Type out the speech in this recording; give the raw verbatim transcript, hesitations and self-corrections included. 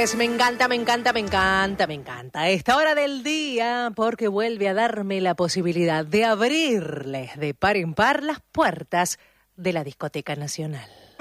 señores, me encanta, me encanta, me encanta, me encanta esta hora del día porque vuelve a darme la posibilidad de abrirles de par en par las puertas de la Discoteca Nacional.